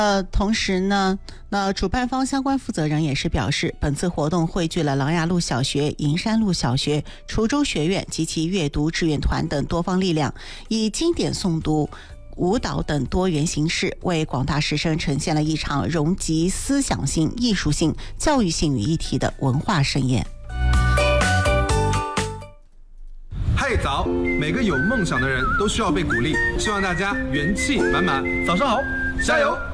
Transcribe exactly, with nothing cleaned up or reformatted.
呃，同时呢，那主办方相关负责人也是表示，本次活动汇聚了琅琊路小学、银山路小学、滁州学院及其阅读志愿团等多方力量，以经典诵读、舞蹈等多元形式，为广大师生呈现了一场融集思想性、艺术性、教育性于一体的文化盛宴。 嗨，早！每个有梦想的人都需要被鼓励，希望大家元气满满。早上好，加油！